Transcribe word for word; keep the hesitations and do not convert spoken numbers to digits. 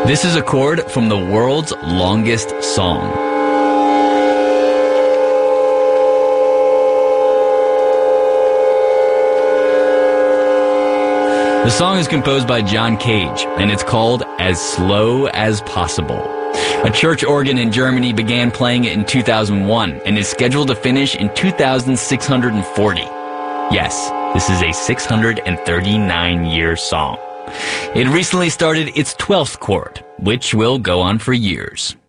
This is a chord from the world's longest song. The song is composed by John Cage, and it's called As Slow as Possible. A church organ in Germany began playing it in two thousand one and is scheduled to finish in two thousand six hundred forty. Yes, this is a six hundred thirty-nine year song. It recently started its twelfth chord, which will go on for years.